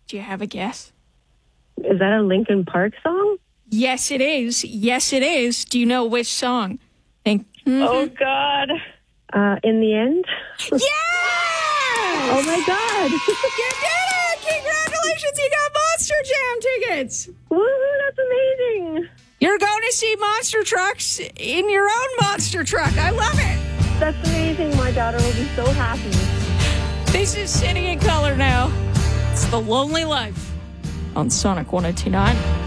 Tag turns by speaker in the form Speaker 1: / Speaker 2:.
Speaker 1: Do you have a guess?
Speaker 2: Is that a Linkin Park song?
Speaker 1: Yes, it is. Yes, it is. Do you know which song? Think.
Speaker 2: Oh, God. In the End?
Speaker 1: Yeah!
Speaker 2: Oh, my God.
Speaker 1: You did it! Congratulations, you got Monster Jam tickets.
Speaker 2: Woohoo, that's amazing.
Speaker 1: You're going to see monster trucks in your own monster truck. I love it.
Speaker 2: That's amazing. My daughter will be so happy.
Speaker 1: This is City in Color now. It's The Lonely Life on Sonic 102.9.